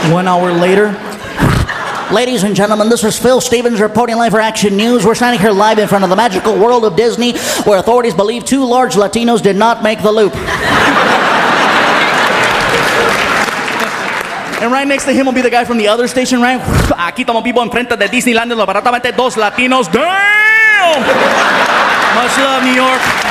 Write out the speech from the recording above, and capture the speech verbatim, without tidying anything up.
One hour later. Ladies and gentlemen, this is Phil Stevens reporting live for Action News. We're standing here live in front of the magical world of Disney, where authorities believe two large Latinos did not make the loop. And right next to him will be the guy from the other station, right? Aquí estamos vivo enfrente de Disneyland, aparentemente dos Latinos. Damn! Much love, New York.